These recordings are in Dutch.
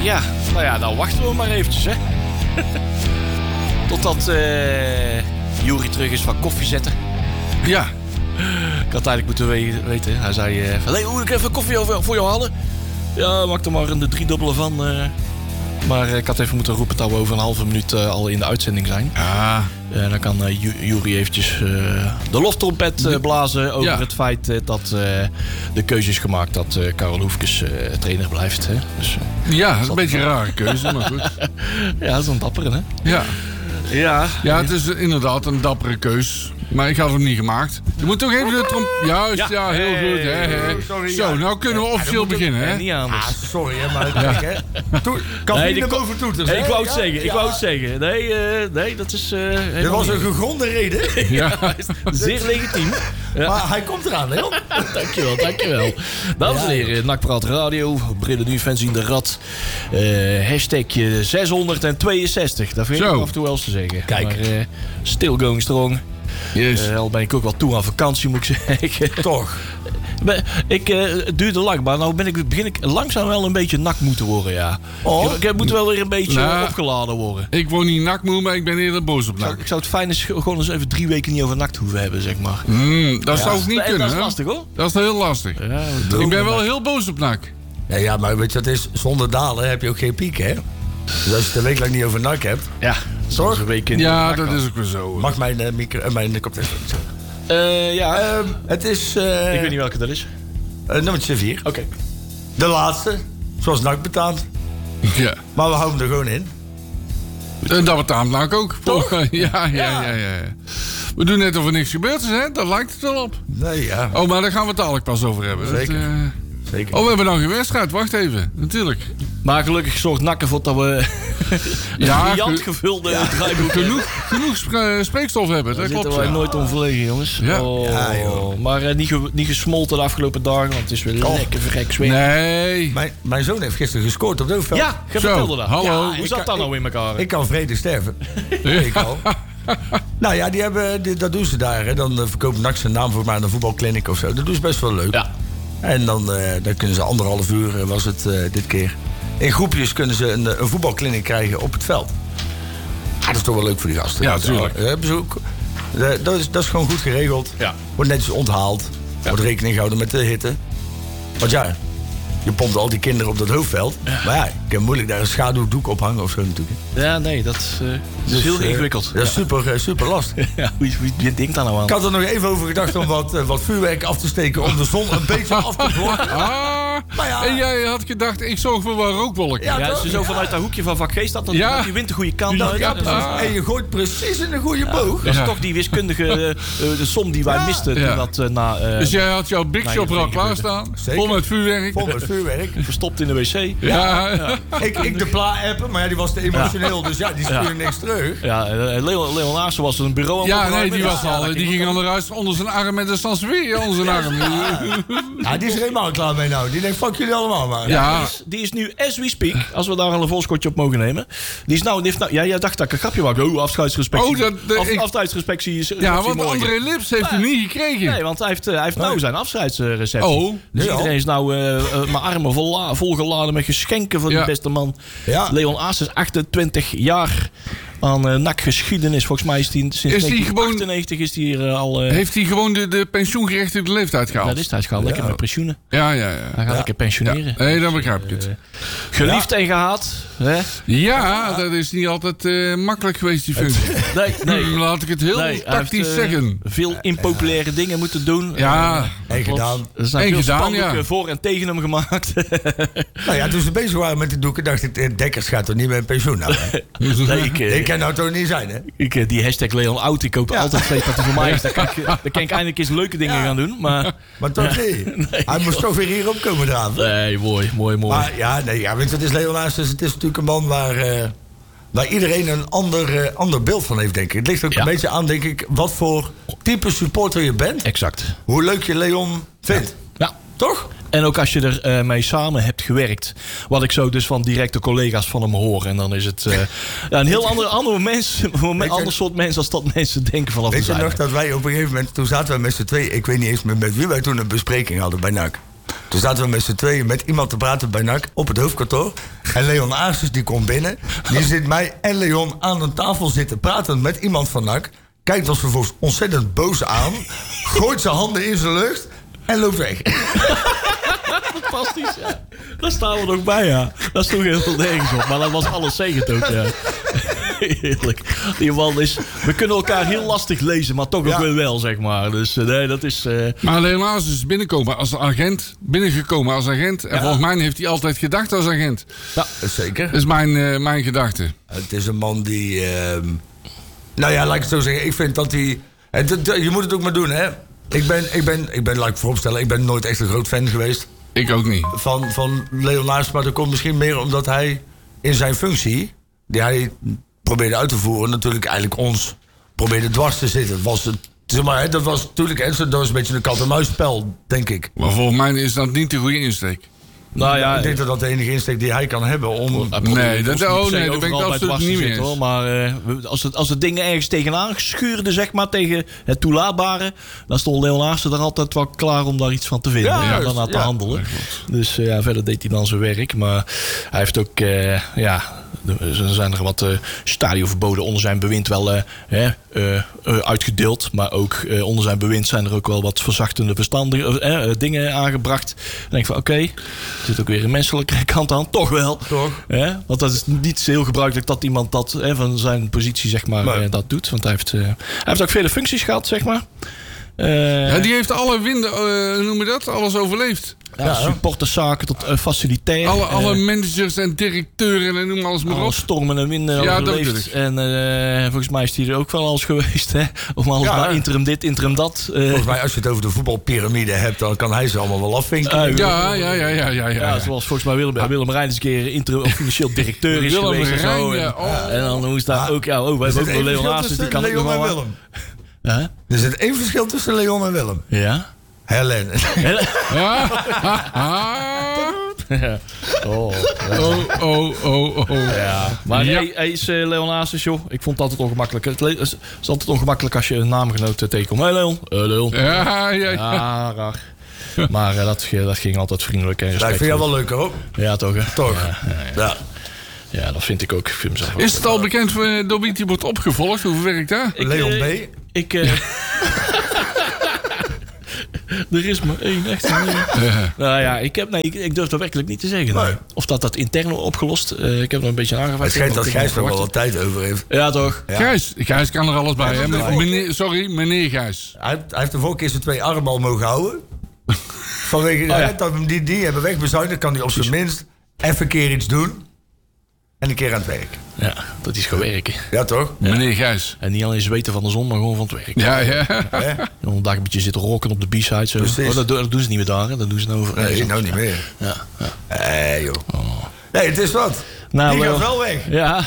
nou wachten we maar eventjes, hè. Totdat Juri terug is van koffie zetten. Ja. Ik had eigenlijk moeten weten. Hij zei moet ik even koffie voor jou halen? Ja, maak er maar een 3-dubbele van. Maar ik had even moeten roepen dat we over een halve minuut al in de uitzending zijn. Ja. Dan kan Juri eventjes de loftrompet blazen over het feit dat de keuze is gemaakt dat Karel Hoefkes trainer blijft. Hè? Dus, ja, dat is een beetje een rare keuze, maar goed. Ja, dat is een dappere, hè? Ja. Ja, het is inderdaad een dappere keus. Maar ik had hem niet gemaakt. Je moet toch even de tromp... Juist, ja, heel goed. Hè. Sorry, Zo, nou kunnen we officieel beginnen, hè? Niet anders. Sorry, hè, maar kijk, hè. Kan niet naar boven toeters, hè? Ik wou het zeggen. Nee, dat is... Dit was een gegronde reden. Ja. Zeer legitiem. Ja. Maar hij komt eraan, Leon. Dankjewel. Dames en heren, Nakpraat Radio, Brille Nu, Fanzine de Rad. Hashtag 662. Dat vind ik af en toe wel eens te zeggen. Kijk. Maar still going strong. Yes. Al ben ik ook wel toe aan vakantie, moet ik zeggen. Toch. Het duurde lang, maar nou begin ik langzaam wel een beetje nak moeten worden, ja. Oh. Ik moet wel weer een beetje opgeladen worden. Ik word niet nakmoe, maar ik ben eerder boos op nak. Ik zou het fijn is gewoon eens even 3 weken niet over nakt hoeven hebben, zeg maar. Dat zou ik niet kunnen, Dat is hè? lastig, hoor. Dat is heel lastig. Ja, Ik ben wel heel boos op nak. Ja, maar weet je, dat is, zonder dalen heb je ook geen piek, hè? Dus als je het een week lang niet over nak hebt... Ja, Toch? een week in Ja, de dat nak is ook weer zo. Mag mijn koptelefoon zo. Het is... Ik weet niet welke dat is. Nummertje 4. Oké. De laatste. Zoals nak betaamt. Ja. Maar we houden er gewoon in. En dat betaamt nak ook. Toch? Ja. We doen net of er niks gebeurd is, hè? Daar lijkt het wel op. Nee, ja. Oh, maar daar gaan we het dadelijk pas over hebben. Zeker. Dat, Zeker. Oh, we hebben nog een wedstrijd. Wacht even. Natuurlijk. Maar gelukkig zorgt Nak ervoor dat we Ja, een briljant gevulde draaiboek Genoeg spreekstof hebben. Dat Daar klopt. zitten wij nooit om verlegen, jongens. Ja. Ja, joh. Maar niet gesmolten de afgelopen dagen, want het is weer lekker verrek zweet. Nee. Mijn zoon heeft gisteren gescoord op de hoofdveld. Ja, je Zo, vertelde dat. hallo. Ja, hoe zat dat nou in elkaar? Ik kan vrede sterven. Ik al. Nou ja, dat doen ze daar. Hè. Dan verkoopt NAC zijn naam voor maar een voetbalkliniek of zo. Dat doen ze best wel leuk. Ja. En dan kunnen ze 1,5 uur, was het dit keer. In groepjes kunnen ze een voetbalkliniek krijgen op het veld. Dat is toch wel leuk voor die gasten. Ja, tuurlijk. Bezoek. Dat is gewoon goed geregeld. Ja. Wordt netjes onthaald. Wordt rekening gehouden met de hitte. Want ja, je pompt al die kinderen op dat hoofdveld. Ja. Maar ja, ik heb moeilijk daar een schaduwdoek op hangen of zo natuurlijk. Ja, nee, dat is heel ingewikkeld. Dat is super lastig. Ja, wie denkt daar nou aan? Ik had er nog even over gedacht om wat vuurwerk af te steken om de zon een beetje af te blokken. Maar ja. En jij had gedacht, ik zorg voor wat rookwolken. Ja, als je zo vanuit dat hoekje van Vakgeest staat, dan Ja. je wind de goede kant uit. Ja, precies. En je gooit precies in een goede boog. Dat is toch die wiskundige de som die wij misten Ja. toen dat na... Dus jij had jouw Big Nee, Shop er al dat klaarstaan. Zeker. Vol met vuurwerk. Vol met vuurwerk. verstopt in de wc. Ja. Ik de pla-appen, maar ja, die was te emotioneel. Dus ja, die stuurde niks terug. Ja, Leon Aassen was een bureau aan Ja, het nee, die opruimen. was al. Die ging al naar huis onder zijn arm met een sansweer onder zijn arm. Ja, die is er helemaal klaar mee nou. Die denkt, fuck jullie allemaal maar. Ja. Die is nu, as we speak, als we daar al een volskotje op mogen nemen. Die heeft nou, jij dacht dat ik een grapje maakte. Oh, afscheidsrespectie. Afscheidsrespectie is. Ja, want André Lips heeft hem niet gekregen. Nee, want hij heeft nou zijn afscheidsreceptie. Oh. Dus Ja. iedereen is nou mijn armen volgeladen met geschenken van die Ja. beste man. Ja. Leon Aassen is 28 jaar aan NAC-geschiedenis. Volgens mij is hij sinds Is die 1998 is hij hier al... Heeft hij gewoon de pensioengerechtigde leeftijd gehaald? dat is het. Hij gaat lekker met pensioenen. Ja. Hij gaat lekker pensioneren. Nee, dan begrijp ik het. Geliefd en gehaat. Hè? Ja, dat is niet altijd makkelijk geweest, die functie. Nee. Laat ik het heel Hij tactisch heeft, zeggen. Veel impopulaire dingen moeten doen. Ja. En gedaan. Er zijn En veel gedaan, spandoeken ja. voor en tegen hem gemaakt. Nou ja, toen ze bezig waren met de doeken, dacht ik, Dekkers gaat toch niet met pensioen nou, hè? Nee, Ik kan nou toch niet zijn, hè? die hashtag Leon Oud, ik hoop altijd steeds dat hij voor mij is. Dan kan ik eindelijk eens leuke dingen gaan doen. Maar toch niet. Hij moest toch weer hier opkomen draven. nee, mooi. Maar ja, weet je, het is Leon Aassen, het is natuurlijk een man waar iedereen een ander beeld van heeft, denk ik. Het ligt ook een beetje aan, denk ik, wat voor type supporter je bent. Exact. Hoe leuk je Leon vindt. Ja. Toch? En ook als je er mee samen hebt gewerkt. Wat ik zo dus van directe collega's van hem hoor. En dan is het een heel ander soort mens als dat mensen denken vanaf de Weet je zijde. nog dat wij op een gegeven moment, toen zaten we met z'n twee, ik weet niet eens meer met wie wij toen een bespreking hadden bij NAC. Toen zaten we met z'n tweeën met iemand te praten bij NAC op het hoofdkantoor. En Leon Aarsens die komt binnen. Die zit mij en Leon aan een tafel zitten praten met iemand van NAC. Kijkt ons vervolgens ontzettend boos aan. Gooit zijn handen in zijn lucht en loopt weg. Fantastisch, ja. Daar staan we nog bij, ja. Daar stond heel veel nergens op. Maar dat was alleszegend ook, ja. Heerlijk. Die man is... We kunnen elkaar heel lastig lezen, maar toch ook weer wel, zeg maar. Dus nee, dat is... Maar helaas is binnengekomen als agent. En volgens mij heeft hij altijd gedacht als agent. Ja, zeker. Dat is mijn gedachte. Het is een man die... nou ja, laat ik het zo zeggen. Ik vind dat hij... Je moet het ook maar doen, hè. Ik ben, laat ik vooropstellen, ik ben nooit echt een groot fan geweest. Ik ook niet. Van Leon Aarsens, maar dat komt misschien meer omdat hij in zijn functie, die hij probeerde uit te voeren, natuurlijk eigenlijk ons probeerde dwars te zitten. Dat was natuurlijk dat was een beetje een kat-en-muisspel, denk ik. Maar volgens mij is dat niet de goede insteek. Nou ja, ik denk dat dat de enige insteek die hij kan hebben om... Nee, daar ben ik absoluut niet mee eens. Maar als de dingen ergens tegenaan schuurden, zeg maar, tegen het toelaatbare, dan stond Leon Aarsens er altijd wel klaar om daar iets van te vinden. En dan aan te handelen. Dus verder deed hij dan zijn werk. Maar hij heeft ook, er zijn er wat stadionverboden onder zijn bewind wel uitgedeeld. Maar ook onder zijn bewind zijn er ook wel wat verzachtende dingen aangebracht. Dan denk ik van oké, er zit ook weer een menselijke kant aan. Toch wel. Toch. Want dat is niet heel gebruikelijk dat iemand dat van zijn positie zeg maar dat doet. Want hij heeft ook vele functies gehad, zeg maar. Die heeft alle winden, noem je dat? Alles overleefd. Ja, supporterszaken tot facilitair. Alle managers en directeuren en noem alles maar op. Stormen en winden overleefd. En volgens mij is hij er ook wel alles geweest. Hè? Om alles maar interim dit, interim dat. Volgens mij als je het over de voetbalpyramide hebt, dan kan hij ze allemaal wel afvinken. Ja, zoals volgens mij Willem Rijn eens een keer financieel directeur is geweest. En zo. En dan moest daar ook... Ja, we hebben ook nog Leon Aarsens. Die kan ook nog wel. Er zit één verschil tussen Leon en Willem. Ja? Helen. Ja. Maar hij is Leon Aarsens, joh. Ik vond het altijd ongemakkelijk. Het is altijd ongemakkelijk als je een naamgenoot tegenkomt. Hey Leon. Leon. Ja, raar. Maar dat ging altijd vriendelijk en respectvol. Ik vind jou wel leuk, hoor. Ja, toch, hè? Toch. Ja. Ja, dat vind ik ook. Is het al bekend door wie die wordt opgevolgd? Hoe werkt dat? Leon B. Er is maar één echt. Nou ja, ik durf dat werkelijk niet te zeggen. Nee. Of dat intern opgelost. Ik heb er een beetje aangevraagd. Het schijnt dat Gijs er wel wat tijd over heeft. Ja, toch? Ja. Gijs kan er alles bij. Hè? Meneer Gijs. Hij heeft de vorige keer zijn 2 armen al mogen houden. Vanwege dat we die hebben wegbezuinigd, kan hij op zijn minst even een keer iets doen. En een keer aan het werk. Ja, dat is gewoon werken. Ja, toch? Ja. Meneer Gijs. En niet alleen zweten van de zon, maar gewoon van het werk. Ja. En dan daar een beetje zitten rocken op de B-side. Zo. Dat doen ze niet meer daar, hè? Dat doen ze nou... Nee, nou niet meer. Ja. Joh. Oh. Nee, het is wat. Nou, die gaat wel weg. Ja,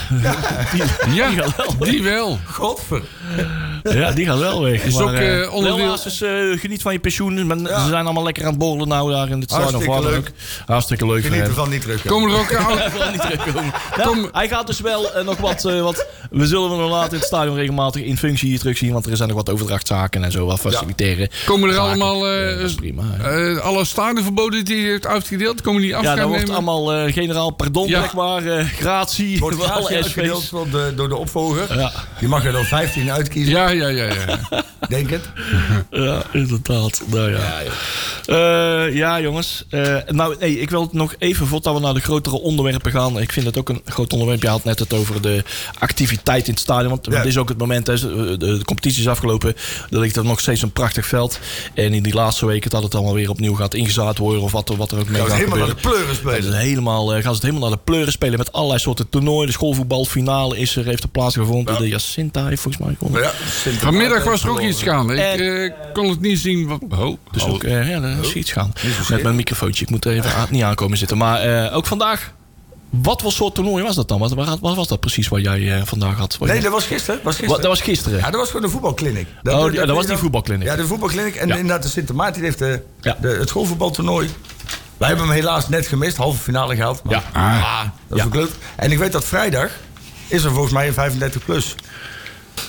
die wel. Godver. Ja, die gaat wel weg. Is maar, ook onderdeel... geniet van je pensioen. Ze zijn allemaal lekker aan het borrelen nou daar in het stadion. Hartstikke leuk. Hartstikke leuk. Geniet ervan niet terugkomen. Komen er ook niet terugkomen. Nou, hij gaat dus wel nog wat... We zullen hem later in het stadion regelmatig in functie hier terugzien. Want er zijn nog wat overdrachtzaken en zo. Wat faciliteren. Komen er allemaal... prima. Alle stadionverboden die hij heeft uitgedeeld, komen die afscheid nemen? Ja, dan wordt allemaal generaal pardon, zeg maar. Gratie. Wordt gratie uitgedeeld door de opvolger. Ja. Die mag er dan 15 uitkiezen. Ja. Denk het. Ja, inderdaad. Nou ja. Jongens. Ik wil het nog even, voordat we naar de grotere onderwerpen gaan. Ik vind het ook een groot onderwerp. Je had net het over de activiteit in het stadion. Want het is ook het moment, de competitie is afgelopen. Er ligt er nog steeds een prachtig veld. En in die laatste weken dat het allemaal weer opnieuw gaat ingezaaid worden. Of wat er ook mee gaat helemaal gebeuren. Naar de pleuren spelen. Gaan ze het helemaal naar de pleuren spelen. Met allerlei soorten toernooien. De schoolvoetbalfinale heeft er plaatsgevonden. Ja. De Jacinta heeft volgens mij gewonnen. Ja, vanmiddag was er ook iets gaande. Ik kon het niet zien. Dus ook, er is iets gaan. Met mijn microfoontje. Ik moet er even niet aankomen zitten. Maar ook vandaag. Wat voor soort toernooi was dat dan? Wat was dat precies wat jij vandaag had? Nee, dat was gisteren. Dat was gisteren? Ja, dat was gewoon de voetbalkliniek. Dat was die voetbalkliniek. Ja, de voetbalkliniek. En inderdaad de Sint Maarten heeft het schoolvoetbaltoernooi. Wij hebben hem helaas net gemist. Halve finale gehaald. Maar, dat is ook leuk. En ik weet dat vrijdag is er volgens mij een 35 plus.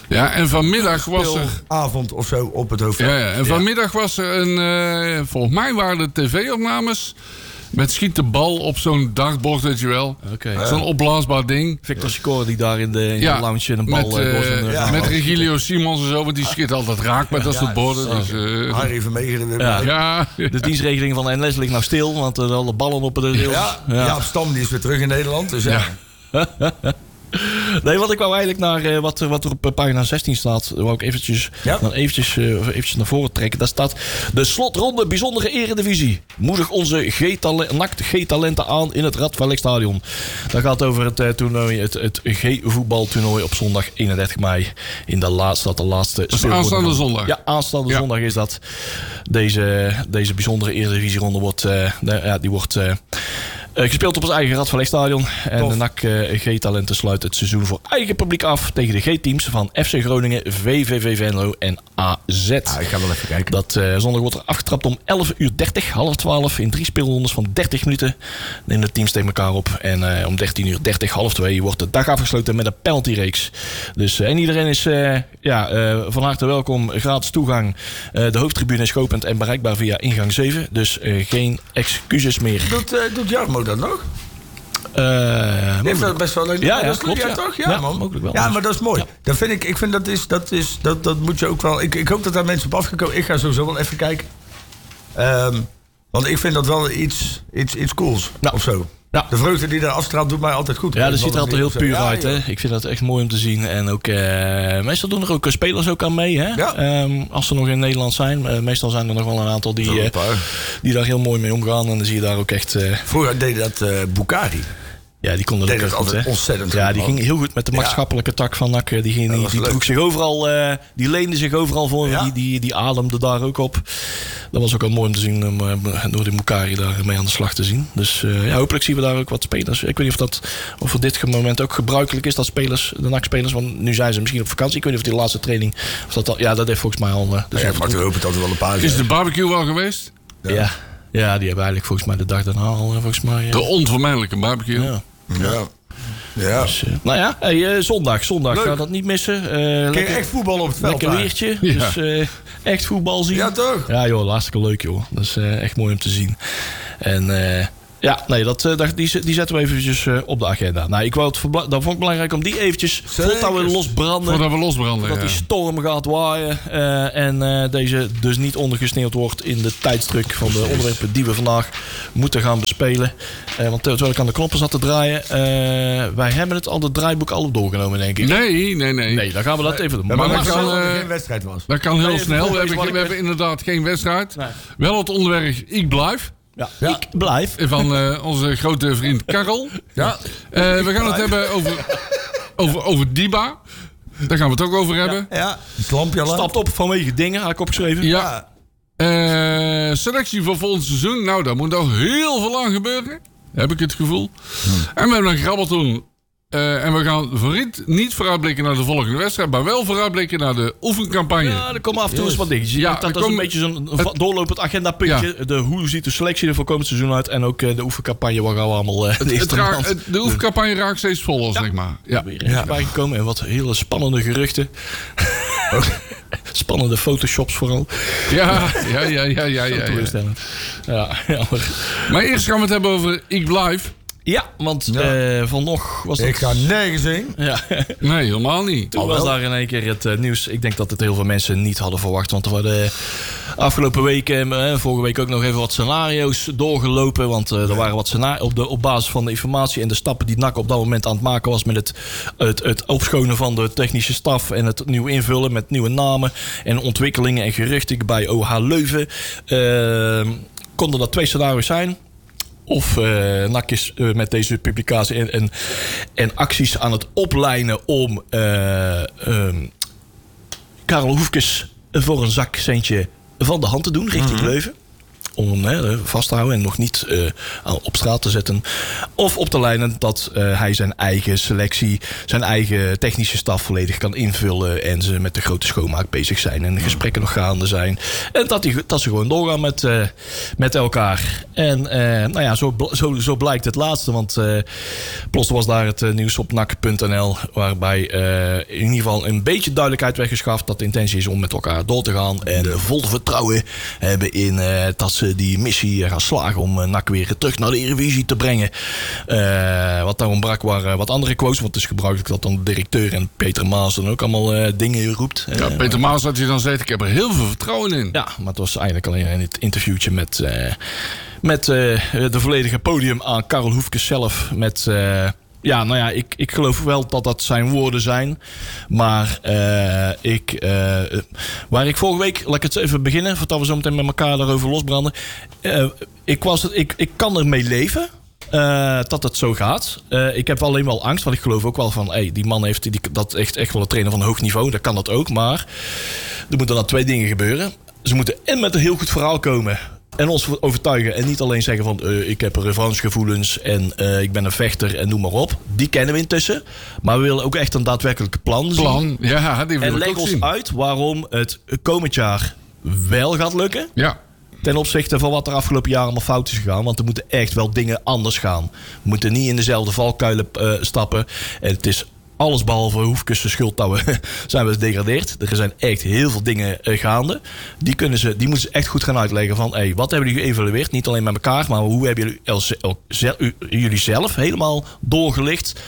Ja, en vanmiddag was er... avond of zo op het hoofdveld. Ja, en vanmiddag was er een... volgens mij waren de tv-opnames... met schiet de bal op zo'n dartbord, weet je wel. Oké. Zo'n opblaasbaar ding. Victor Sicor die daar in de lounge een bal... met Regilio Simons en zo, want die schiet altijd raak met dat soort borden. Dus, Harry Vermegen er weer Ja. bij. ja. De dienstregeling van de NS ligt nou stil, want alle ballen op de rails. Ja, Jaap Stam die is weer terug in Nederland. Dus ja. Nee, wat ik wou eigenlijk naar wat er op pagina 16 staat, wou ik eventjes naar voren trekken. Daar staat de slotronde bijzondere eredivisie. Moedig onze G-talenten aan in het Radverlegstadion. Dat gaat over het toernooi, het G-voetbaltoernooi op zondag 31 mei. In de laatste Dat is aanstaande zondag. Ja, aanstaande zondag is dat. Deze bijzondere eredivisieronde wordt gespeeld op het eigen Radverlegstadion. En de NAC G-talenten sluiten het seizoen voor eigen publiek af tegen de G-teams van FC Groningen, VVV Venlo en AZ. Ik ga wel even kijken. Dat zondag wordt er afgetrapt om 11:30, 11:30, in 3 speelrondes van 30 minuten. Nemen de teams tegen elkaar op. En om 11:30, 11:30 wordt de dag afgesloten met een penaltyreeks. Dus en iedereen is van harte welkom. Gratis toegang. De hoofdtribune is geopend en bereikbaar via ingang 7. Dus geen excuses meer. Doet Jarmo dat nog? Heeft dat best wel leuk. Ja, dat klopt. Ja, toch? Ja, man. Mogelijk wel. Ja, maar dat is mooi. Dat vind ik. Ik vind dat moet je ook wel. Ik hoop dat daar mensen op afgekomen. Ik ga sowieso wel even kijken. Want ik vind dat wel iets cools. Of zo. Ja. De vreugde die daar afstraalt doet mij altijd goed. Ja, dat ziet er altijd heel puur uit. Ja. Hè? Ik vind dat echt mooi om te zien. En ook meestal doen er ook spelers ook aan mee. Hè? Ja. Als ze nog in Nederland zijn. Meestal zijn er nog wel een aantal die daar heel mooi mee omgaan. En dan zie je daar ook echt... Vroeger deed dat Bukhari. Ja, die konden deed ook dat goed, altijd hè? ontzettend Ja, goed. die ging heel goed met de maatschappelijke tak van NAC. Die droeg zich overal... die leende zich overal voor. Ja. Die ademde daar ook op. Dat was ook wel mooi om te zien. Door die Bukhari daar mee aan de slag te zien. Dus hopelijk zien we daar ook wat spelers. Ik weet niet of voor dit moment ook gebruikelijk is dat spelers, de NAC-spelers, want nu zijn ze misschien op vakantie. Ik weet niet of die laatste training... Of dat al, ja, dat heeft volgens mij al... Dus ja, maar we hopen dat er wel een paar zijn. Is de barbecue wel geweest? Ja, die hebben eigenlijk volgens mij de dag daarna al... volgens mij, de onvermijdelijke barbecue. Ja. Dus, zondag. Ga dat niet missen. Kun je echt voetballen op het veld? Lekker weertje. Ja. Dus echt voetbal zien. Ja, toch? Ja, joh, hartstikke leuk, joh. Dat is echt mooi om te zien. En die zetten we eventjes op de agenda. Nou, dat vond ik belangrijk om die eventjes... Voordat we losbranden. Dat die storm gaat waaien. En deze dus niet ondergesneeuwd wordt in de tijdsdruk van de onderwerpen die we vandaag moeten gaan bespelen. Want terwijl ik aan de knoppen zat te draaien... wij hebben het draaiboek al doorgenomen, denk ik. Nee. Nee, dan gaan we dat even doen. Maar dat er geen wedstrijd was. Dat kan heel snel. We hebben inderdaad geen wedstrijd. Nee. Wel het onderwerp Ik Blijf. Ja. Ik blijf. Van onze grote vriend Karel. Ja. We gaan het hebben over Diba. Daar gaan we het ook over hebben. Ja. Het lampje al. Stapt op vanwege dingen, had ik opgeschreven. Ja. Selectie voor volgend seizoen. Nou, daar moet nog heel veel aan gebeuren. Heb ik het gevoel. En we hebben een grabbelton. En we gaan niet vooruitblikken naar de volgende wedstrijd, maar wel vooruitblikken naar de oefencampagne. Ja, er komen af en toe eens wat dingetjes. Ja, dat is een beetje zo'n doorlopend agendapuntje. Ja. Hoe ziet de selectie er voor komend seizoen uit? En ook de oefencampagne, waar gaan we allemaal de oefencampagne raakt steeds voller, zeg maar. Ja. Weer bijgekomen en wat hele spannende geruchten. Spannende photoshops vooral. Ja. Maar eerst gaan we het hebben over Ik Blijf. Ja, want van nog was dat... Ik ga nergens heen. Ja. Nee, helemaal niet. Toen was daar in één keer het nieuws. Ik denk dat het heel veel mensen niet hadden verwacht. Want er waren afgelopen weken, vorige week ook nog even wat scenario's doorgelopen. Want er waren wat scenario's op basis van de informatie en de stappen die NAC op dat moment aan het maken was. Met het opschonen van de technische staf en het nieuw invullen met nieuwe namen. En ontwikkelingen en geruchten bij OH Leuven. Konden dat 2 scenario's zijn. Of NAC is met deze publicatie en acties aan het oplijnen om Karel Hoefkes voor een zakcentje van de hand te doen richting Leuven. om hem vast te houden en nog niet op straat te zetten. Of op de lijnen dat hij zijn eigen selectie, zijn eigen technische staf volledig kan invullen en ze met de grote schoonmaak bezig zijn en de gesprekken nog gaande zijn. En dat ze gewoon doorgaan met elkaar. En zo blijkt het laatste, want plots was daar het nieuws op nak.nl waarbij in ieder geval een beetje duidelijkheid werd geschaft dat de intentie is om met elkaar door te gaan en vol vertrouwen hebben in dat ze die missie gaan slagen om NAC weer terug naar de Eredivisie te brengen. Wat daar ontbrak waren wat andere quotes, want het is gebruikelijk dat dan de directeur en Peter Maas dan ook allemaal dingen roept. Ja, Peter Maas had je dan zegt, ik heb er heel veel vertrouwen in. Ja, maar het was eigenlijk alleen in het interviewtje met de volledige podium aan Karel Hoefkes zelf. Ik geloof wel dat dat zijn woorden zijn. Maar waar ik vorige week, laat ik het even beginnen, voordat we zo meteen met elkaar daarover losbranden. Ik kan ermee leven. Dat het zo gaat. Ik heb alleen wel angst, want ik geloof ook wel van die man heeft dat echt wel een trainer van hoog niveau. Dat kan dat ook, maar er moeten dan 2 dingen gebeuren. Ze moeten en met een heel goed verhaal komen en ons overtuigen en niet alleen zeggen van ik heb revanchegevoelens en ik ben een vechter en noem maar op. Die kennen we intussen. Maar we willen ook echt een daadwerkelijk plan zien. Ja, die wil en ik leg ook ons zien. uit waarom het komend jaar wel gaat lukken. Ja. Ten opzichte van wat er afgelopen jaar allemaal fout is gegaan. Want er moeten echt wel dingen anders gaan. We moeten niet in dezelfde valkuilen stappen. En het is alles behalve Hoefkes schuld dat we zijn we gedegradeerd. Er zijn echt heel veel dingen gaande. Die moeten ze echt goed gaan uitleggen van wat hebben jullie geëvalueerd? Niet alleen met elkaar, maar hoe hebben jullie zelf helemaal doorgelicht?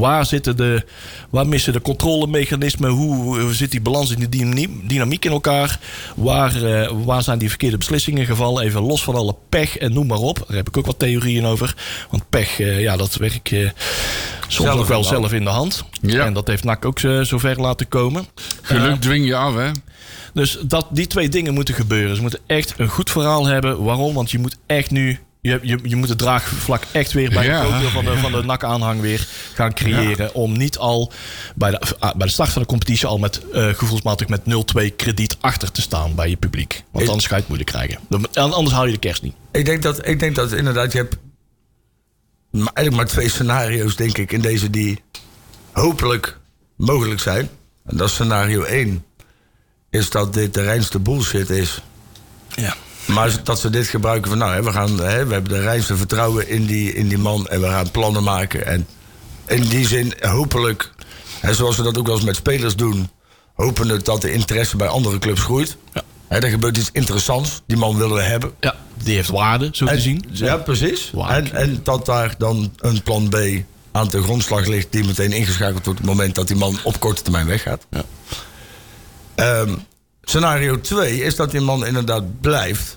Waar missen de controlemechanismen? Hoe zit die balans in de dynamiek in elkaar? Waar zijn die verkeerde beslissingen gevallen? Even los van alle pech en noem maar op. Daar heb ik ook wat theorieën over. Want pech, dat werk soms ook wel zelf in de hand. Ja. En dat heeft NAC ook zover laten komen. Geluk dwing je af, hè? Dus die 2 dingen moeten gebeuren. Ze moeten echt een goed verhaal hebben. Waarom? Want je moet echt nu Je moet het draagvlak echt weer bij een groot deel van de NAC-aanhang weer gaan creëren. Ja. Om niet al bij de start van de competitie al met gevoelsmatig met 0-2 krediet achter te staan bij je publiek. Want anders ga je het moeilijk krijgen. Anders haal je de kerst niet. Ik denk dat inderdaad, je hebt eigenlijk maar 2 scenario's, denk ik, in deze die hopelijk mogelijk zijn. En dat is scenario 1. Is dat dit de reinste bullshit is. Ja. Maar dat ze dit gebruiken van, we hebben de reinste vertrouwen in die man en we gaan plannen maken. En in die zin hopelijk, zoals we dat ook wel eens met spelers doen, hopen dat de interesse bij andere clubs groeit. Ja. Er gebeurt iets interessants, die man willen we hebben. Ja, die heeft waarde, zo te zien. Ja, precies. En dat daar dan een plan B aan de grondslag ligt die meteen ingeschakeld wordt op het moment dat die man op korte termijn weggaat. Ja. Scenario 2 is dat die man inderdaad blijft.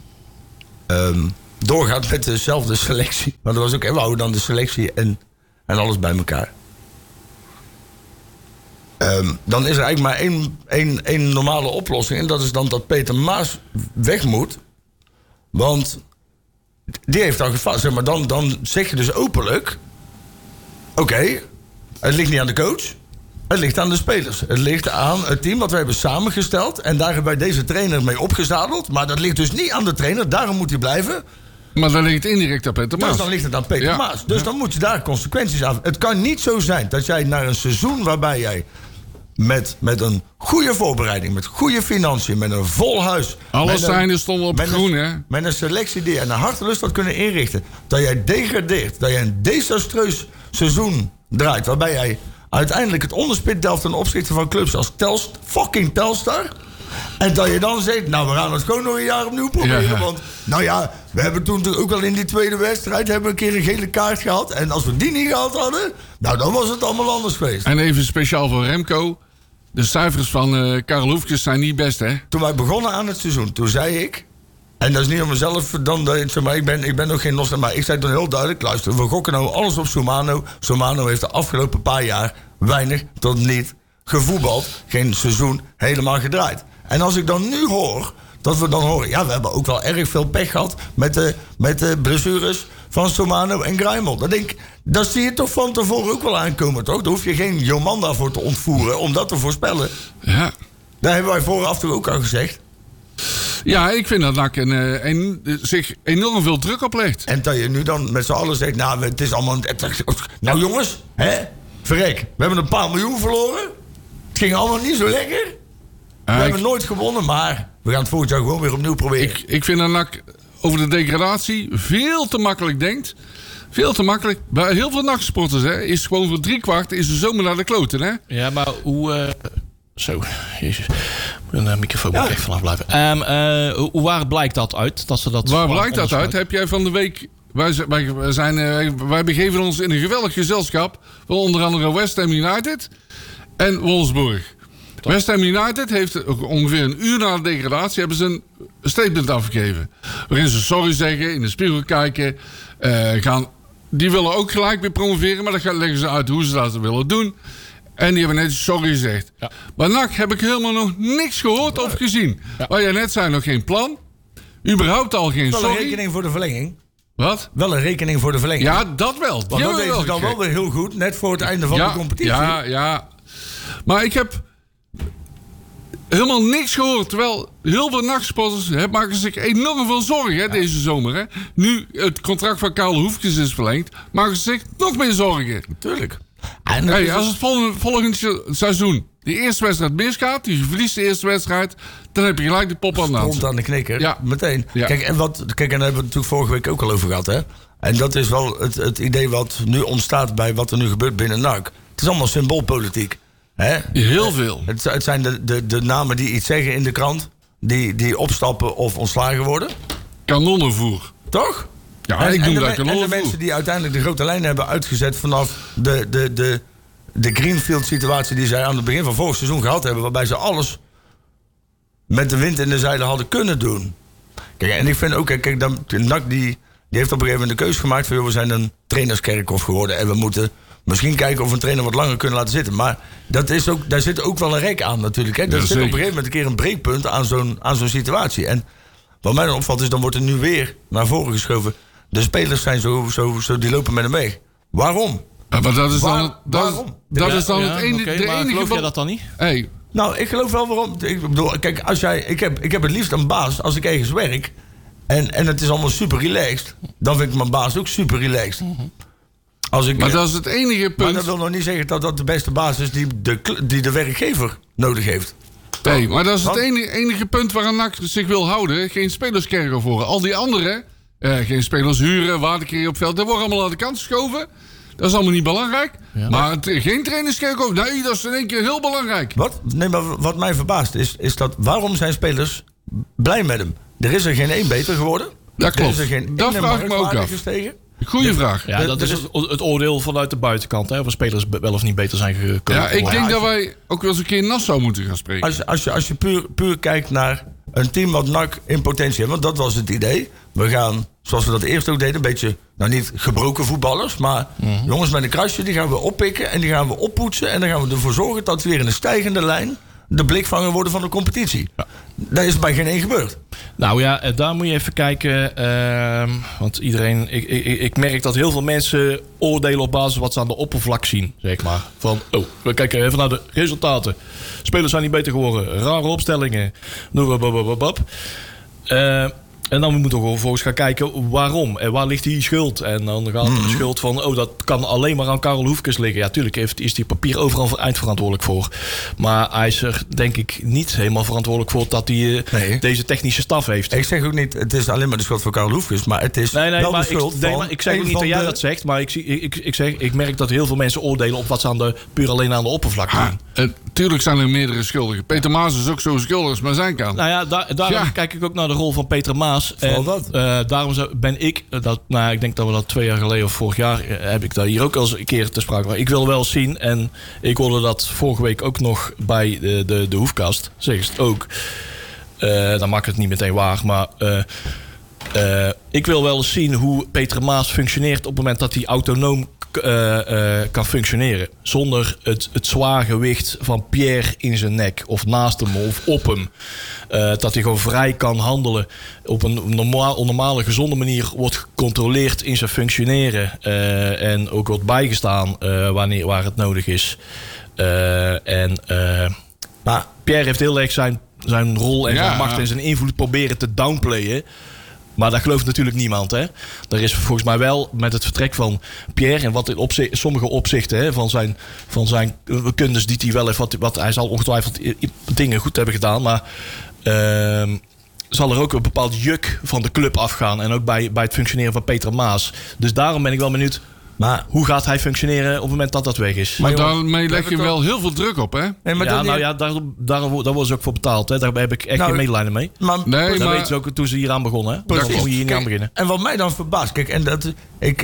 Doorgaat met dezelfde selectie. Maar dat was ook, we houden dan de selectie en alles bij elkaar. Dan is er eigenlijk maar één normale oplossing. En dat is dan dat Peter Maas weg moet. Want die heeft dan gevast. Zeg maar, dan zeg je dus openlijk, oké, het ligt niet aan de coach. Het ligt aan de spelers. Het ligt aan het team wat we hebben samengesteld. En daar hebben wij deze trainer mee opgezadeld. Maar dat ligt dus niet aan de trainer. Daarom moet hij blijven. Maar dan ligt het indirect aan Peter Maas. Dus dan ligt het aan Peter Maas. Dus dan moet je daar consequenties aan. Het kan niet zo zijn dat jij naar een seizoen waarbij jij met een goede voorbereiding, met goede financiën, met een vol huis. Alle seinen stonden op groen, hè? Met een selectie die je naar hartelust had kunnen inrichten. Dat jij degradeert. Dat jij een desastreus seizoen draait. Waarbij jij uiteindelijk het onderspit delft ten opzichte van clubs als fucking Telstar. En dat je dan zegt, we gaan het gewoon nog een jaar opnieuw proberen. Ja. Want, we hebben toen ook al in die tweede wedstrijd een keer een gele kaart gehad. En als we die niet gehad hadden, dan was het allemaal anders geweest. En even speciaal voor Remco. De cijfers van Karel Hoefkes zijn niet best, hè? Toen wij begonnen aan het seizoen, toen zei ik, en dat is niet om mezelf, ik ben nog geen los, maar ik zei toen heel duidelijk, luister, we gokken nou alles op Somano. Somano heeft de afgelopen paar jaar weinig tot niet gevoetbald. Geen seizoen helemaal gedraaid. En als ik dan nu hoor, dat we dan horen, we hebben ook wel erg veel pech gehad met de blessures van Somano en Grijmel. Dat zie je toch van tevoren ook wel aankomen, toch? Daar hoef je geen Jomanda voor te ontvoeren om dat te voorspellen. Ja. Daar hebben wij vooraf toch ook al gezegd. Ja, ik vind dat NAC zich enorm veel druk oplegt. En dat je nu dan met z'n allen zegt... Nou, het is allemaal... Nou jongens, verrek. We hebben een paar miljoen verloren. Het ging allemaal niet zo lekker. We hebben nooit gewonnen, maar... We gaan het volgend jaar gewoon weer opnieuw proberen. Ik vind dat NAC over de degradatie veel te makkelijk denkt. Veel te makkelijk. Bij heel veel NAC-sporters is gewoon voor 3/4 is de zomer naar de kloten. Hè? Ja, maar hoe... Zo, jezus. Een microfoon moet echt vanaf blijven. Waar blijkt dat uit? Waar blijkt dat uit? Heb jij van de week... Wij begeven ons in een geweldig gezelschap... van onder andere West Ham United en Wolfsburg. West Ham United heeft ongeveer een uur na de degradatie... hebben ze een statement afgegeven. Waarin ze sorry zeggen, in de spiegel kijken... die willen ook gelijk weer promoveren... maar dan leggen ze uit hoe ze dat willen doen... En die hebben net sorry gezegd. Ja. Maar NAC heb ik helemaal nog niks gehoord of gezien. Ja. Waar jij net zei, nog geen plan. Überhaupt al geen sorry. Wel een rekening voor de verlenging. Wat? Wel een rekening voor de verlenging. Ja, dat wel. Want dat deden ze dan wel weer heel goed. Net voor het einde van de competitie. Ja. Maar ik heb helemaal niks gehoord. Terwijl heel veel NAC-sporters maken zich enorm veel zorgen deze zomer. Hè. Nu het contract van Karel Hoefkes is verlengd... maken ze zich nog meer zorgen. Tuurlijk. Als het volgend seizoen de eerste wedstrijd misgaat... je verliest de eerste wedstrijd... dan heb je gelijk de pop aan de hand. Stond aan de knikker, ja. Meteen. Ja. Kijk, en daar hebben we het natuurlijk vorige week ook al over gehad. Hè? En dat is wel het idee wat nu ontstaat... bij wat er nu gebeurt binnen NAC. Het is allemaal symboolpolitiek. Hè? Heel veel. Het zijn de namen die iets zeggen in de krant... die opstappen of ontslagen worden. Kanonnenvoer. Toch? Ja, ik noem dat en de mensen die uiteindelijk de grote lijn hebben uitgezet... vanaf de Greenfield-situatie die zij aan het begin van vorig seizoen gehad hebben... waarbij ze alles met de wind in de zeilen hadden kunnen doen. Kijk, en ik vind ook... Kijk, NAC die heeft op een gegeven moment de keuze gemaakt... van, we zijn een trainerskerkhof geworden... en we moeten misschien kijken of we een trainer wat langer kunnen laten zitten. Maar daar zit ook wel een rek aan natuurlijk. Hè? Er zit op een gegeven moment een keer een breekpunt aan zo'n situatie. En wat mij dan opvalt is, dan wordt er nu weer naar voren geschoven... De spelers zijn zo die lopen met hem weg. Waarom? Ja, maar dat is dan, waarom? Dat is dan het enige... Okay, maar geloof jij dat dan niet? Hey. Nou, ik geloof wel waarom. Ik bedoel, kijk, ik heb het liefst een baas als ik ergens werk... en het is allemaal super relaxed... dan vind ik mijn baas ook super relaxed. Maar dat is het enige punt... Maar dat wil nog niet zeggen dat de beste baas is... die de werkgever nodig heeft. Nee, maar dat is het enige punt waaraan NAC zich wil houden. Geen spelerskerkhof voor. Al die anderen... geen spelers huren, waardecreëren op veld. Dat wordt allemaal aan de kant geschoven. Dat is allemaal niet belangrijk. Ja. Maar geen trainerskerkhof. Nee, dat is in één keer heel belangrijk. Wat? Nee, maar wat mij verbaast is dat... waarom zijn spelers blij met hem? Er is er geen één beter geworden. Dat klopt. Er is er geen dat vraag ik me ook af. Gestegen. Goeie vraag. Ja, dat is het oordeel vanuit de buitenkant. Hè, of spelers wel of niet beter zijn gekomen. Ja, ik denk dat wij ook wel eens een keer in Nassau moeten gaan spreken. Als je puur kijkt naar een team wat NAC in potentie heeft... want dat was het idee. We gaan, zoals we dat eerst ook deden... een beetje, nou niet gebroken voetballers... maar jongens met een krasje, die gaan we oppikken... en die gaan we oppoetsen... en dan gaan we ervoor zorgen dat we weer in een stijgende lijn... de blikvanger worden van de competitie. Ja. Dat is bij geen één gebeurd. Nou ja, daar moet je even kijken. Want iedereen... Ik merk dat heel veel mensen oordelen op basis van wat ze aan de oppervlak zien. Zeg maar. Van, we kijken even naar de resultaten. Spelers zijn niet beter geworden. Rare opstellingen. En dan moeten we vervolgens gaan kijken waarom. En waar ligt die schuld? En dan gaat de schuld van... dat kan alleen maar aan Karel Hoefkes liggen. Ja, tuurlijk is die papier overal eindverantwoordelijk voor. Maar hij is er denk ik niet helemaal verantwoordelijk voor... dat hij deze technische staf heeft. Ik zeg ook niet, het is alleen maar de schuld van Karel Hoefkes... maar het is wel de schuld van... Ik zeg ook niet dat jij dat zegt... maar ik merk dat heel veel mensen oordelen... op wat ze puur alleen aan de oppervlak doen. Tuurlijk zijn er meerdere schuldigen. Peter Maas is ook zo schuldig als maar zijn kan. Nou ja, daarom kijk ik ook naar de rol van Peter Maas... En daarom ben ik, ik denk dat we dat 2 jaar geleden of vorig jaar... heb ik daar hier ook al eens een keer te sprake van. Ik wil wel zien, en ik hoorde dat vorige week ook nog bij de Hoefkast. Zeggen ze het ook. Dan maak ik het niet meteen waar, maar... ik wil wel eens zien hoe Peter Maas functioneert... op het moment dat hij autonoom kan functioneren. Zonder het zwaar gewicht van Pierre in zijn nek. Of naast hem of op hem. Dat hij gewoon vrij kan handelen. Op een normale, gezonde manier wordt gecontroleerd in zijn functioneren. En ook wordt bijgestaan waar het nodig is. Maar Pierre heeft heel erg zijn zijn rol en zijn macht en zijn invloed proberen te downplayen. Maar dat gelooft natuurlijk niemand. Hè? Er is volgens mij wel met het vertrek van Pierre... en wat in sommige opzichten hè, van zijn kundes die hij wel heeft... Wat hij zal ongetwijfeld dingen goed hebben gedaan... maar zal er ook een bepaald juk van de club afgaan... en ook bij het functioneren van Peter Maas. Dus daarom ben ik wel benieuwd... Maar hoe gaat hij functioneren op het moment dat dat weg is? Maar daarmee leg je wel heel veel druk op, hè? Nee, maar daar worden ze ook voor betaald. Hè? Daar heb ik echt geen medelijden mee. Dat weten ze ook toen ze hier aan begonnen. Hè? Daar kon je hier niet aan beginnen. En wat mij dan verbaast... Kijk, en dat,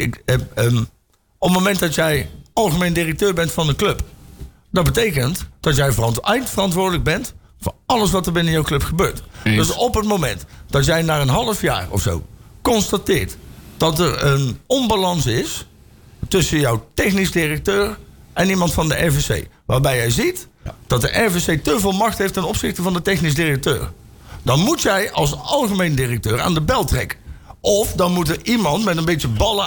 op het moment dat jij algemeen directeur bent van de club... dat betekent dat jij eindverantwoordelijk bent... voor alles wat er binnen jouw club gebeurt. Dus op het moment dat jij na een half jaar of zo... constateert dat er een onbalans is... tussen jouw technisch directeur en iemand van de RVC. Waarbij jij ziet dat de RVC te veel macht heeft ten opzichte van de technisch directeur. Dan moet jij als algemeen directeur aan de bel trekken. Of dan moet er iemand met een beetje ballen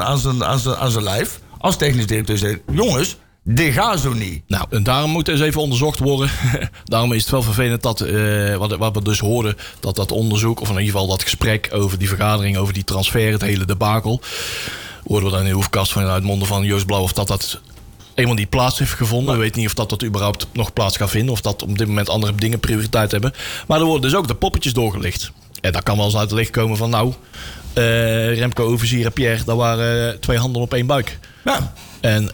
aan zijn lijf... als technisch directeur zeggen... jongens, dit gaat zo niet. Nou, en daarom moet eens even onderzocht worden. Daarom is het wel vervelend dat, wat we dus hoorden... dat onderzoek, of in ieder geval dat gesprek over die vergadering... over die transfer, het hele debakel... hoorden we dan in de hoefkast vanuit monden van Joost Blauw... of dat eenmaal die plaats heeft gevonden. We weten niet of dat überhaupt nog plaats gaat vinden... of dat op dit moment andere dingen prioriteit hebben. Maar er worden dus ook de poppetjes doorgelicht. En dat kan wel eens uit het licht komen van... nou, Remco, Overzier en Pierre... dat waren 2 handen op 1 buik. Ja. En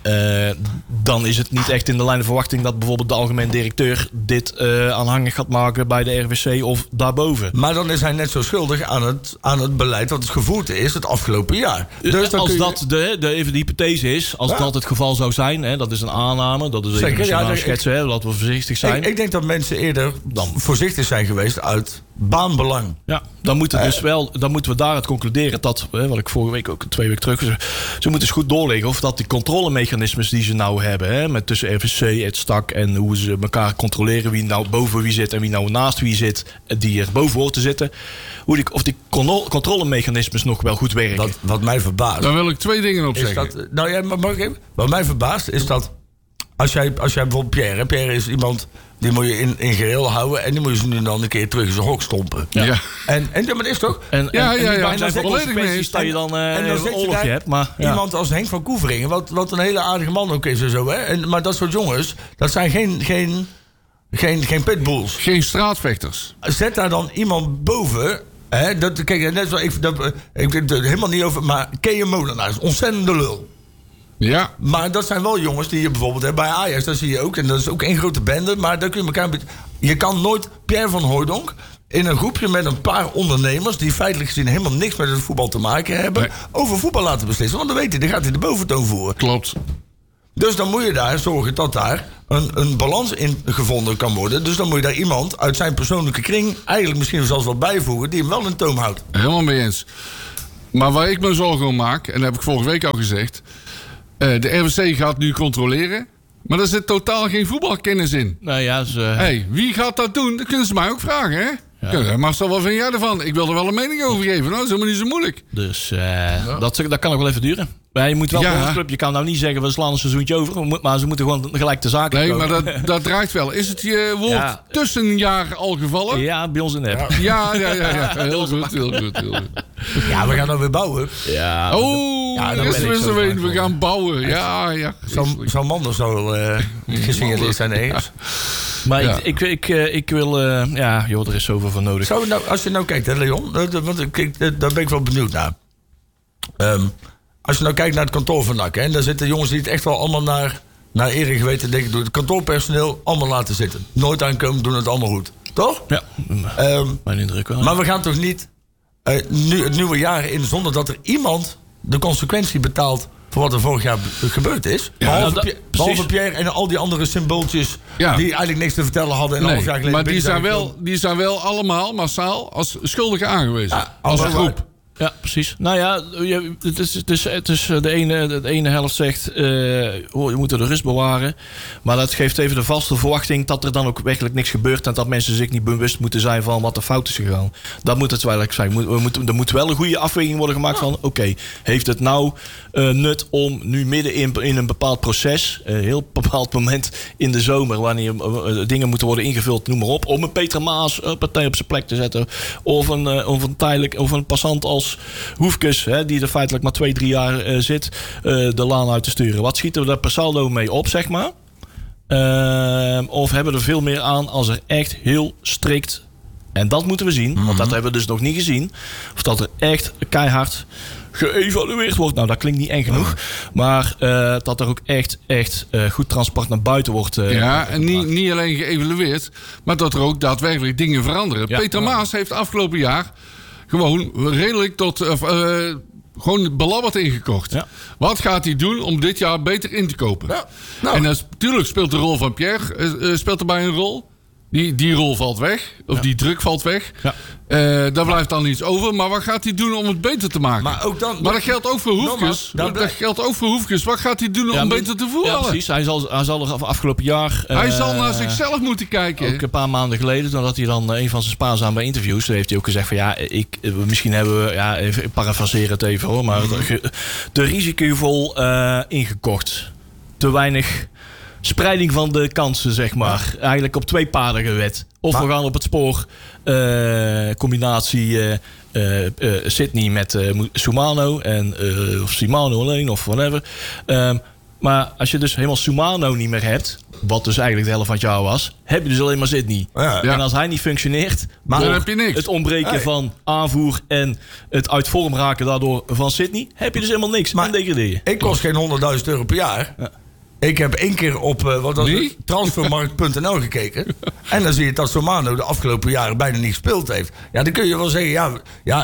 dan is het niet echt in de lijn de verwachting... dat bijvoorbeeld de algemeen directeur dit aanhangig gaat maken... bij de RWC of daarboven. Maar dan is hij net zo schuldig aan het beleid... dat het gevoerd is het afgelopen jaar. Dus als dat even de hypothese is... als dat het geval zou zijn... Hè, dat is een aanname, dat is even een schetsen... hè, laten we voorzichtig zijn. Ik denk dat mensen eerder voorzichtig zijn geweest... uit baanbelang. Ja, dan moeten we daaruit concluderen... dat, wat ik vorige week ook 2 weken terug... ze moeten eens goed doorleggen of dat die controlemechanismes die ze nou hebben... Hè, met tussen RVC, het stak en hoe ze elkaar controleren... wie nou boven wie zit en wie nou naast wie zit... die er boven hoort te zitten... of die controlemechanismes nog wel goed werken. Wat mij verbaast... Daar wil ik 2 dingen op zeggen. Mag ik even? Wat mij verbaast is dat... Als jij bijvoorbeeld Pierre is iemand... die moet je in geheel houden... en die moet je nu dan een keer terug in zijn hok stompen. Ja. En maar dat is toch? En dan volledig mee dat je dan een oorlogje hebt. Maar, iemand als Henk van Koeveringen... wat een hele aardige man ook is en zo. Hè? Maar dat soort jongens... dat zijn geen pitbulls. Geen straatvechters. Zet daar dan iemand boven... Hè? Kijk, net zo, ik heb het helemaal niet over... maar Kees Molenaar is ontzettende lul. Ja. Maar dat zijn wel jongens die je bijvoorbeeld hebt bij Ajax. Dat zie je ook. En dat is ook één grote bende. Maar daar kun je elkaar... Je kan nooit Pierre van Hooijdonk... in een groepje met een paar ondernemers... die feitelijk gezien helemaal niks met het voetbal te maken hebben... over voetbal laten beslissen. Want dan weet hij, dan gaat hij de boventoon voeren. Klopt. Dus dan moet je daar zorgen dat daar een balans in gevonden kan worden. Dus dan moet je daar iemand uit zijn persoonlijke kring... eigenlijk misschien zelfs wel bijvoegen... die hem wel in toom houdt. Helemaal mee eens. Maar waar ik me zorgen om maak... en dat heb ik vorige week al gezegd... de RWC gaat nu controleren... maar daar zit totaal geen voetbalkennis in. Nou ja, wie gaat dat doen? Dat kunnen ze mij ook vragen, hè? Ja. Marcel, wat vind jij ervan? Ik wil er wel een mening over geven. Nou, dat is helemaal niet zo moeilijk. Dus dat kan nog wel even duren. Maar je moet wel voor de club. Je kan nou niet zeggen, we slaan een seizoentje over. Maar ze moeten gewoon gelijk de zaken komen. Nee, maar dat draait wel. Is het je woord tussenjaar al gevallen? Ja, bij ons in de app. Ja. Heel goed. Ja, we gaan dan weer bouwen. Ja. We gaan bouwen. Ja. Zo'n man er zo gesignaleerd zijn ergens. Maar ik wil... er is zoveel van nodig. Als je nou kijkt, hè, Leon... want daar ben ik wel benieuwd naar. Als je nou kijkt naar het kantoor van NAC... en daar zitten jongens die het echt wel allemaal naar ere geweten... denken, door het kantoorpersoneel allemaal laten zitten. Nooit aankomen, doen het allemaal goed. Toch? Ja, mijn indruk wel. Maar we gaan toch niet nu het nieuwe jaar in... zonder dat er iemand de consequentie betaalt... voor wat er vorig jaar gebeurd is. Behalve Pierre en al die andere symbooltjes... die eigenlijk niks te vertellen hadden. En half jaar geleden maar die zijn wel allemaal massaal als schuldigen aangewezen. Ja, als groep. Ja, precies. Nou ja, het is de ene helft zegt, je moet de rust bewaren. Maar dat geeft even de vaste verwachting dat er dan ook werkelijk niks gebeurt. En dat mensen zich niet bewust moeten zijn van wat er fout is gegaan. Dat moet het wel eigenlijk zijn. Er moet wel een goede afweging worden gemaakt van, oké, heeft het nou nut om nu midden in een bepaald proces, een heel bepaald moment in de zomer, wanneer dingen moeten worden ingevuld, noem maar op, om een Peter Maas partij op zijn plek te zetten. Of een passant als Hoefkes, die er feitelijk maar 2-3 jaar zit, de laan uit te sturen. Wat schieten we daar per saldo mee op, zeg maar? Of hebben we er veel meer aan als er echt heel strikt, en dat moeten we zien, want dat hebben we dus nog niet gezien, of dat er echt keihard geëvalueerd wordt. Nou, dat klinkt niet eng genoeg. Maar dat er ook echt goed transport naar buiten wordt. En niet alleen geëvalueerd, maar dat er ook daadwerkelijk dingen veranderen. Ja. Peter Maas heeft afgelopen jaar gewoon redelijk gewoon belabberd ingekocht. Ja. Wat gaat hij doen om dit jaar beter in te kopen? Ja. Nou. En natuurlijk speelt de rol van Pierre speelt erbij een rol. Die rol valt weg. Of die druk valt weg. Ja. Daar blijft dan iets over. Maar wat gaat hij doen om het beter te maken? Maar dat geldt ook voor Hoefkes. Dat geldt ook voor Hoefkes. Wat gaat hij doen om beter te voetballen? Ja, precies. Hij zal er afgelopen jaar... hij zal naar zichzelf moeten kijken. Ook een paar maanden geleden, toen had hij dan een van zijn spaarzame interviews, heeft hij ook gezegd van misschien hebben we... even, ik parafraseer het even hoor. Maar te risicovol ingekocht. Te weinig spreiding van de kansen, zeg maar. Ja. Eigenlijk op 2 paarden gewed. Of we gaan op het spoor combinatie Sydney met Soumano of Simano alleen of whatever. Maar als je dus helemaal Soumano niet meer hebt, wat dus eigenlijk de helft van het jaar was, heb je dus alleen maar Sydney. Ja. En als hij niet functioneert, dan heb je niks. Het ontbreken van aanvoer en het uit vorm raken daardoor van Sydney, heb je dus helemaal niks. Maar degradeer je. Ik kost geen €100.000 per jaar. Ja. Ik heb 1 keer op transfermarkt.nl gekeken. En dan zie je dat Soumano de afgelopen jaren bijna niet gespeeld heeft. Ja, dan kun je wel zeggen,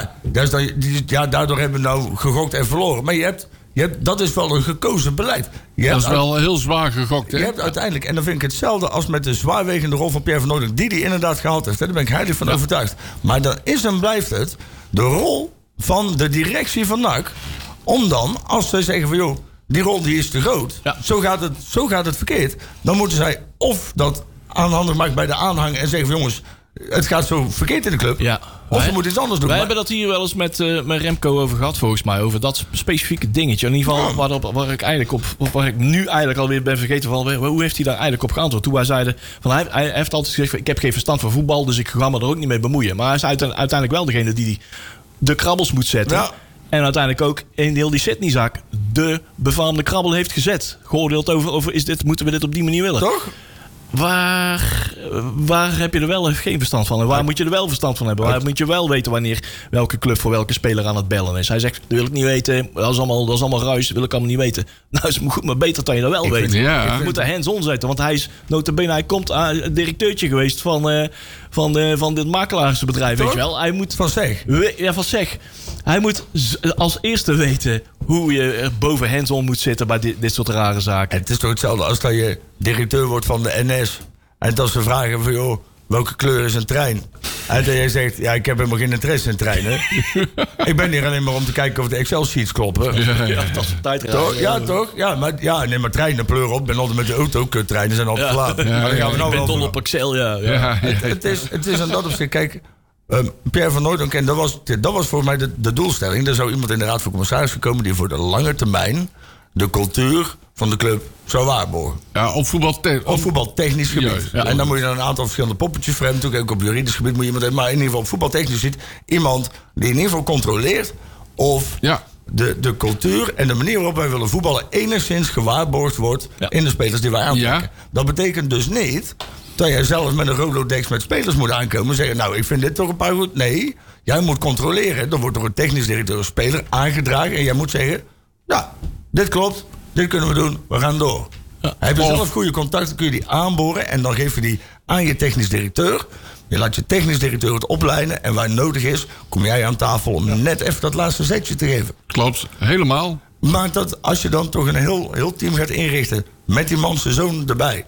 daardoor hebben we nou gegokt en verloren. Maar je hebt, dat is wel een gekozen beleid. Dat is wel heel zwaar gegokt, hè? Je hebt uiteindelijk, en dan vind ik hetzelfde als met de zwaarwegende rol van Pierre van Hooijdonk, die inderdaad gehaald heeft. Daar ben ik heilig van overtuigd. Maar dan is en blijft het de rol van de directie van NAC om dan, als zij zeggen van joh, die rol die is te groot. Ja. Zo gaat het verkeerd. Dan moeten zij of dat aanhandig maken bij de aanhang en zeggen van jongens, het gaat zo verkeerd in de club. Ja. Of we moeten iets anders doen. Wij hebben dat hier wel eens met Remco over gehad, volgens mij. Over dat specifieke dingetje. In ieder geval waar ik nu eigenlijk alweer ben vergeten van, hoe heeft hij daar eigenlijk op geantwoord? Toen wij zeiden, van hij heeft altijd gezegd, ik heb geen verstand van voetbal, dus ik ga me er ook niet mee bemoeien. Maar hij is uiteindelijk wel degene die de krabbels moet zetten. Ja. En uiteindelijk ook in heel die Sydney-zaak de befaamde krabbel heeft gezet. Geoordeeld over moeten we dit op die manier willen? Toch? Waar heb je er wel geen verstand van? En waar moet je er wel verstand van hebben? Waar moet je wel weten wanneer welke club voor welke speler aan het bellen is? Hij zegt, dat wil ik niet weten. Dat is allemaal ruis. Dat wil ik allemaal niet weten. Nou, is goed, maar beter dat je dat wel weet. Je moet er hands-on zetten. Want hij is notabene, hij komt directeurtje geweest van dit makelaarsbedrijf. Weet je wel? Hij moet van Zeg. Ja, van Zeg. Hij moet als eerste weten hoe je er boven hands-on moet zitten bij dit soort rare zaken. En het is toch hetzelfde als dat je directeur wordt van de NS. En dat ze vragen van, joh, welke kleur is een trein? En dat jij zegt, ja, ik heb helemaal geen interesse in treinen. Ik ben hier alleen maar om te kijken of de Excel-sheets kloppen. Ja, dat is een tijdrijden. Toch? Ja, toch? Ja, maar treinen pleuren op. Ik ben altijd met de auto. Treinen zijn altijd klaar. Maar dan gaan we nou ik ben dol op Excel, ja. Het is aan dat opzicht, kijk, Pierre van Hooijdonk, en dat was voor mij de doelstelling. Er zou iemand in de Raad van Commissarissen komen die voor de lange termijn de cultuur van de club zou waarborgen. Ja, op voetbaltechnisch gebied. Juist, ja. En dan moet je dan een aantal verschillende poppetjes voor hem. Natuurlijk ook op juridisch gebied moet je iemand hebben. Maar in ieder geval op voetbaltechnisch ziet iemand die in ieder geval controleert of de cultuur en de manier waarop wij willen voetballen enigszins gewaarborgd wordt in de spelers die wij aantrekken. Ja. Dat betekent dus niet dat jij zelf met een Rolodex met spelers moet aankomen en zeggen, nou, ik vind dit toch een paar goed. Nee, jij moet controleren. Dan wordt door een technisch directeur een speler aangedragen en jij moet zeggen, ja, dit klopt, dit kunnen we doen, we gaan door. Ja. Heb je zelf goede contacten, kun je die aanboren en dan geef je die aan je technisch directeur. Je laat je technisch directeur het opleiden en waar nodig is, kom jij aan tafel om net even dat laatste zetje te geven. Klopt, helemaal. Maar dat als je dan toch een heel team gaat inrichten met die man zijn zoon erbij.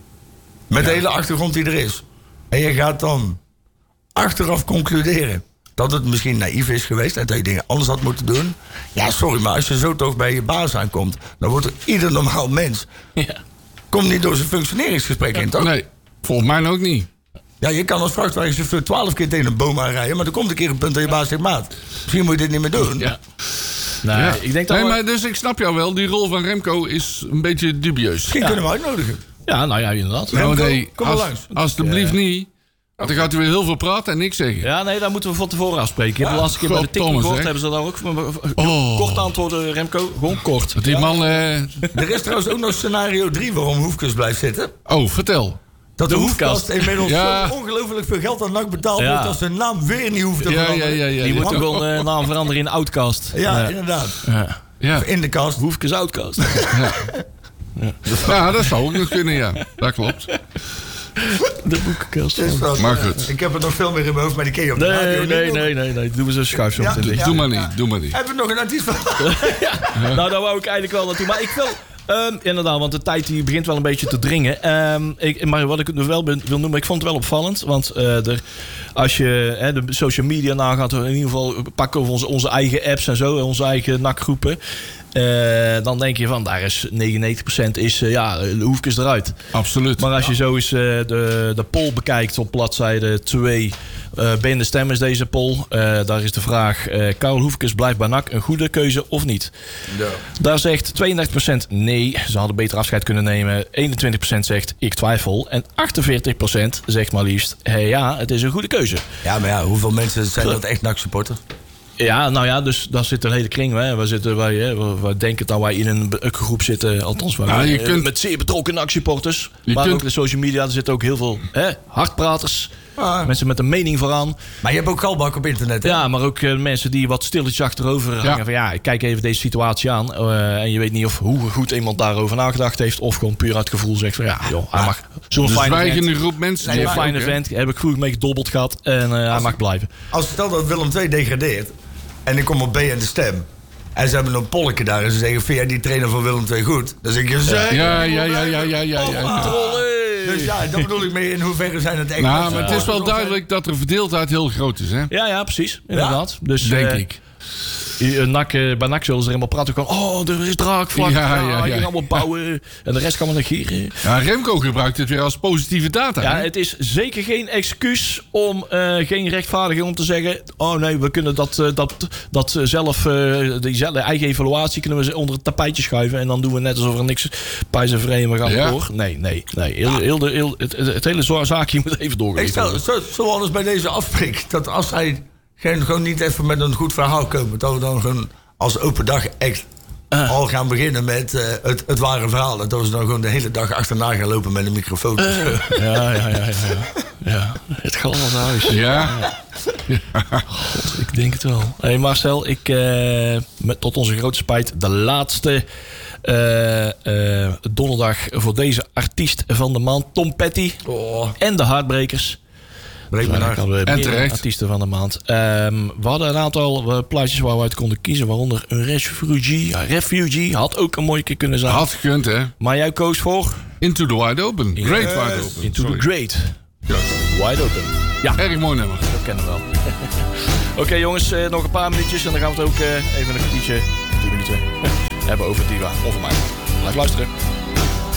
Met de hele achtergrond die er is. En je gaat dan achteraf concluderen. dat het misschien naïef is geweest... en dat je dingen anders had moeten doen. Ja, sorry, maar als je zo toch bij je baas aankomt... dan wordt er ieder normaal mens... komt niet door zijn functioneringsgesprek in, toch? Nee, volgens mij ook niet. Ja, je kan als vrachtwagenchauffeur 12 keer tegen een boom aanrijden... maar er komt een keer een punt dat je baas zegt... maat, misschien moet je dit niet meer doen. Ja. Nee, ik denk dat maar dus ik snap jou wel. Die rol van Remco is een beetje dubieus. Misschien kunnen we uitnodigen. Ja, nou ja, inderdaad. Remco, nee, kom maar langs. Alsjeblieft niet. Dan gaat hij weer heel veel praten en niks zeggen. Ja, nee, daar moeten we van tevoren afspreken. Ik heb de laatste keer bij de tikkie Thomas, gehoord. hè? Hebben ze daar ook kort antwoorden, Remco? Gewoon kort. Die man... Er is trouwens ook nog scenario 3 waarom Hoefkes blijft zitten. Oh, vertel. Dat de Hoefkast Hoefkast inmiddels Ja. zo ongelooflijk veel geld aan NAC betaald Ja. wordt... dat zijn naam weer niet hoeft te Ja, veranderen. Die moet ook wel naam veranderen in Outcast. Ja, inderdaad. Ja. In de kast. Hoefkes Outcast. Ja, dat zou ook nog kunnen, ja. Dat klopt. De boekenkast. Dus dat, Maar goed. ik heb er nog veel meer in mijn hoofd, maar die ken je op de radio niet. Nee. Doen we zo schuif zo meteen dicht. Doe maar niet, doe maar niet. Hebben we nog een artiest van? Nou, daar wou ik eigenlijk wel naartoe. Maar ik wil... inderdaad, want de tijd die begint wel een beetje te dringen. Maar wat ik nog wel wil noemen, ik vond het wel opvallend. Want als je de social media nagaat, in ieder geval pakken we onze eigen apps en zo, onze eigen NAC-groepen. Dan denk je van, daar is 99% is, de Hoefkes eruit. Absoluut. Maar als je zo eens de poll bekijkt op bladzijde 2... Ben de Stem is deze poll. Daar is de vraag... Karel Hoefkes blijft bij NAC een goede keuze of niet? Ja. Daar zegt 32% nee. Ze hadden beter afscheid kunnen nemen. 21% zegt ik twijfel. En 48% zegt maar liefst... ja, het is een goede keuze. Ja, maar ja, hoeveel mensen zijn dat echt NAC-supporter? Ja, nou ja, dus daar zit een hele kring. Hè. We denken dat wij in een groep zitten. Althans, met zeer betrokken NAC-supporters. Maar ook de social media, er zitten ook heel veel hardpraters. Mensen met een mening vooraan. Maar je hebt ook galbak op internet, hè? Ja, maar ook mensen die wat stilletjes achterover hangen. Van ik kijk even deze situatie aan. En je weet niet hoe goed iemand daarover nagedacht heeft. Of gewoon puur uit gevoel zegt van hij mag. Zo'n zwijgende groep mensen. Zo'n fijne vent. Heb ik goed mee gedobbeld gehad. En hij mag blijven. Als stel dat Willem II degradeert. En ik kom op B en de Stem. En ze hebben een polletje daar. En ze zeggen, vind jij die trainer van Willem II goed? Dan zeg ik, zeker. Ja. Dus ja, dat bedoel ik mee. In hoeverre zijn het echt... Nou, maar het is wel duidelijk dat de verdeeldheid heel groot is, hè? Ja, precies. Inderdaad. Ja, dus, denk ik. Bij NAC zullen ze er helemaal praten. Er is draakvlak. Je gaan allemaal bouwen. En de rest kan maar negeren. Ja, Remco gebruikt het weer als positieve data. Ja, hè? het is zeker geen excuus om geen rechtvaardiging om te zeggen... oh nee, we kunnen dat zelf... die eigen evaluatie kunnen we onder het tapijtje schuiven... en dan doen we net alsof er niks pijs en vrede we gaan door. Nee. Het hele zaakje moet even doorgeven. Ik stel, zo anders bij deze afspreek... dat als hij... gewoon niet even met een goed verhaal komen. Dat we dan gewoon als open dag echt al gaan beginnen met het ware verhaal. Dat we dan gewoon de hele dag achterna gaan lopen met een microfoon. Ja, het galm huis. Ja. God, ik denk het wel. Hey Marcel, tot onze grote spijt de laatste donderdag voor deze artiest van de maand. Tom Petty en de Heartbreakers. En terecht. Artiesten van de maand. We hadden een aantal plaatjes waar we uit konden kiezen. Waaronder een Refugee. Had ook een mooie keer kunnen zijn. Had gekund, hè? Maar jij koos voor... Into the Wide Open. Great Wide Open. Into the Great. Wide Open. Ja. Erg mooi nummer. Dat kennen we wel. Oké, jongens, nog een paar minuutjes. En dan gaan we het ook even een kwartiertje, 10 minuten, hebben over Diva. Onvermijdelijk. Blijf luisteren.